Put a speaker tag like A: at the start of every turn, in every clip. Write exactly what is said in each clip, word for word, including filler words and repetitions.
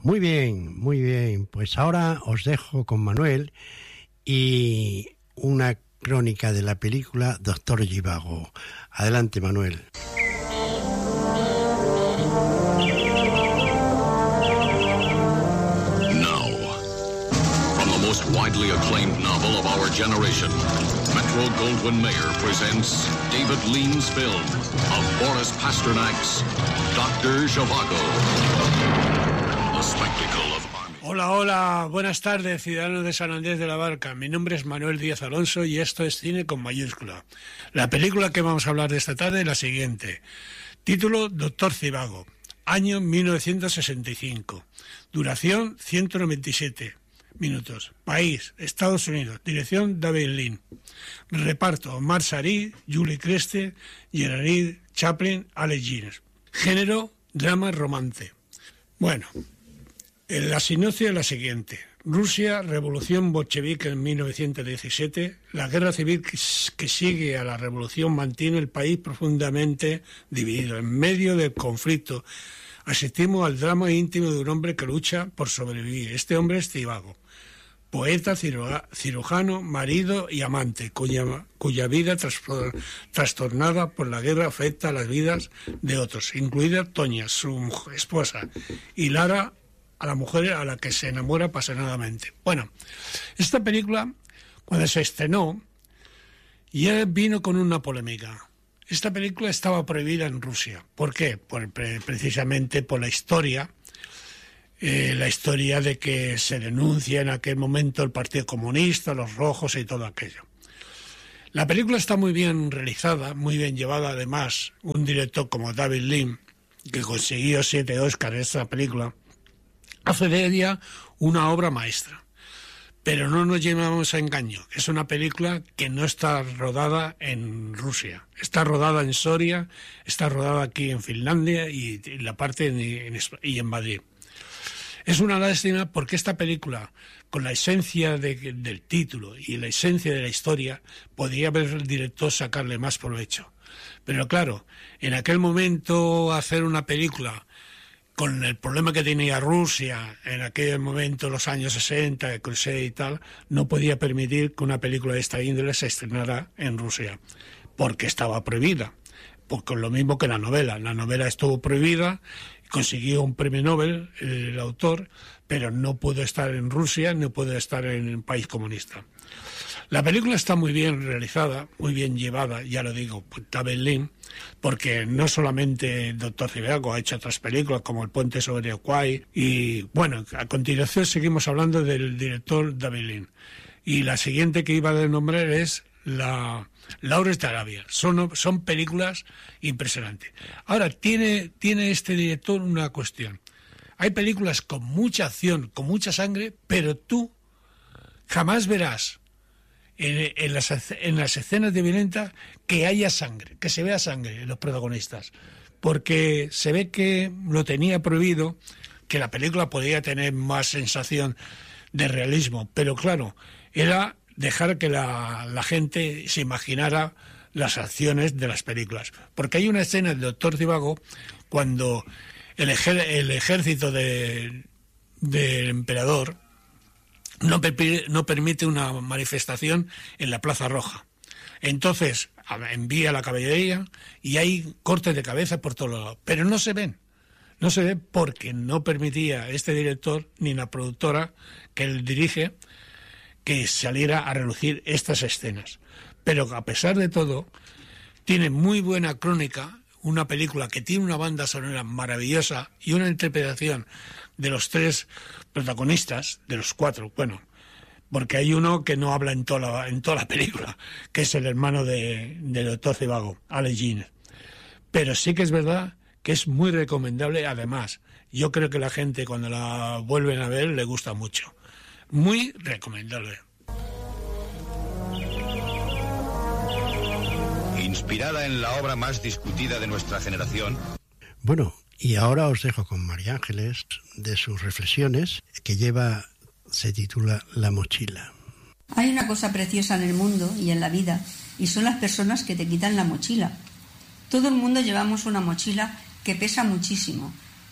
A: Muy bien, muy bien. Pues ahora os dejo con Manuel y una crónica de la película Doctor Zhivago. Adelante, Manuel.
B: Now, from the most widely acclaimed novel of our generation, Metro-Goldwyn-Mayer presents David Lean's film of Boris Pasternak's Doctor Zhivago. The spectacle of army.
C: Hola, hola, buenas tardes, ciudadanos de San Andrés de la Barca. Mi nombre es Manuel Díaz Alonso y esto es Cine con mayúscula. La película que vamos a hablar de esta tarde es la siguiente. Título: Doctor Zhivago. Año mil novecientos sesenta y cinco. Duración ciento noventa y siete minutos. País: Estados Unidos. Dirección: David Lean. Reparto: Omar Sharif, Julie Kreste, Gerard Chaplin, Alec Guinness. Género: drama romance. Bueno, la sinopsis es la siguiente. Rusia, revolución bolchevique en mil novecientos diecisiete. La guerra civil que sigue a la revolución mantiene el país profundamente dividido. En medio del conflicto asistimos al drama íntimo de un hombre que lucha por sobrevivir. Este hombre es Zhivago, poeta, cirujano, marido y amante, cuya, cuya vida trastornada por la guerra afecta a las vidas de otros, incluida Toña, su esposa, y Lara, a la mujer a la que se enamora apasionadamente. Bueno, esta película, cuando se estrenó, ya vino con una polémica. Esta película estaba prohibida en Rusia. ¿Por qué? Por, precisamente por la historia, eh, la historia de que se denuncia en aquel momento el Partido Comunista, los rojos y todo aquello. La película está muy bien realizada, muy bien llevada, además, un director como David Lean, que consiguió siete Oscars en esta película, hace de ella una obra maestra. Pero no nos llevamos a engaño. Es una película que no está rodada en Rusia. Está rodada en Soria, está rodada aquí en Finlandia y en la parte en, en, y en Madrid. Es una lástima porque esta película, con la esencia de, del título y la esencia de la historia, podría haber el director sacarle más provecho. Pero claro, en aquel momento hacer una película con el problema que tenía Rusia en aquel momento, los años sesenta, el Crusade y tal, no podía permitir que una película de esta índole se estrenara en Rusia, porque estaba prohibida. Porque lo mismo que la novela. La novela estuvo prohibida, consiguió un premio Nobel el autor, pero no pudo estar en Rusia, no pudo estar en un país comunista. La película está muy bien realizada, muy bien llevada, ya lo digo, por David Lean, porque no solamente el Doctor Zhivago ha hecho otras películas como El puente sobre el Kwai, y bueno, a continuación seguimos hablando del director David Lean. Y la siguiente que iba a nombrar es la Lawrence de Arabia. Son, son películas impresionantes. Ahora, tiene, tiene este director una cuestión. Hay películas con mucha acción, con mucha sangre, pero tú jamás verás En, en, las, en las escenas de violenta que haya sangre, que se vea sangre en los protagonistas, porque se ve que lo tenía prohibido, que la película podía tener más sensación de realismo, pero claro, era dejar que la, la gente se imaginara las acciones de las películas, porque hay una escena del Doctor Zhivago cuando el, ejer, el ejército de, del emperador No, no permite una manifestación en la Plaza Roja. Entonces envía la caballería y hay cortes de cabeza por todos lados. Pero no se ven. No se ven porque no permitía este director ni la productora que él dirige que saliera a relucir estas escenas. Pero a pesar de todo, tiene muy buena crónica, una película que tiene una banda sonora maravillosa y una interpretación de los tres protagonistas, de los cuatro, bueno, porque hay uno que no habla en toda la, en toda la película, que es el hermano de, del Doctor Zhivago, Alec Guinness. Pero sí que es verdad que es muy recomendable, además, yo creo que la gente cuando la vuelven a ver le gusta mucho. Muy recomendable.
D: Inspirada en la obra más discutida de nuestra generación.
A: Bueno, y ahora os dejo con María Ángeles de sus reflexiones, que lleva, se titula La mochila.
E: Hay una cosa preciosa en el mundo y en la vida, y son las personas que te quitan la mochila. Todo el mundo llevamos una mochila que pesa muchísimo,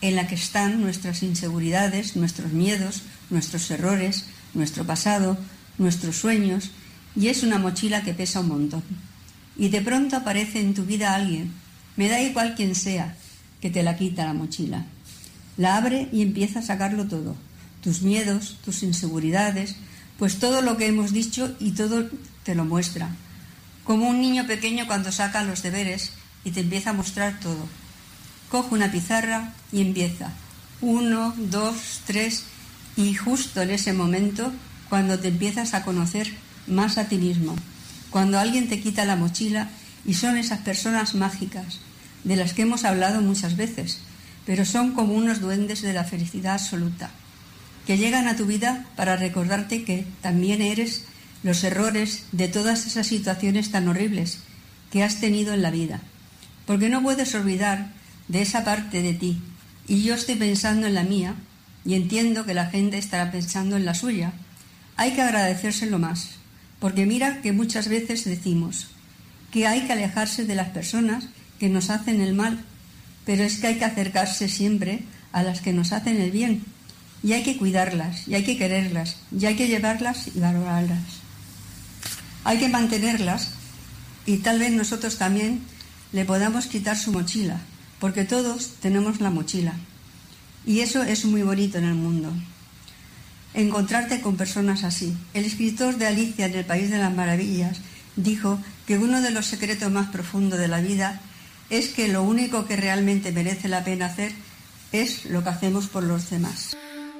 E: en la que están nuestras inseguridades, nuestros miedos, nuestros errores, nuestro pasado, nuestros sueños, y es una mochila que pesa un montón. Y de pronto aparece en tu vida alguien, me da igual quién sea, que te la quita la mochila. La abre y empieza a sacarlo todo, tus miedos, tus inseguridades, pues todo lo que hemos dicho, y todo te lo muestra. Como un niño pequeño cuando saca los deberes y te empieza a mostrar todo. Coge una pizarra y empieza. Uno, dos, tres, y justo en ese momento, cuando te empiezas a conocer más a ti mismo, cuando alguien te quita la mochila, y son esas personas mágicas de las que hemos hablado muchas veces, pero son como unos duendes de la felicidad absoluta, que llegan a tu vida para recordarte que también eres los errores de todas esas situaciones tan horribles que has tenido en la vida, porque no puedes olvidar de esa parte de ti, y yo estoy pensando en la mía, y entiendo que la gente estará pensando en la suya. Hay que agradecérselo más, porque mira que muchas veces decimos que hay que alejarse de las personas que nos hacen el mal, pero es que hay que acercarse siempre a las que nos hacen el bien, y hay que cuidarlas, y hay que quererlas, y hay que llevarlas y valorarlas. Hay que mantenerlas, y tal vez nosotros también le podamos quitar su mochila, porque todos tenemos la mochila, y eso es muy bonito en el mundo, encontrarte con personas así. El escritor de Alicia en el País de las Maravillas dijo que uno de los secretos más profundos de la vida es que lo único que realmente merece la pena hacer es lo que hacemos por los demás.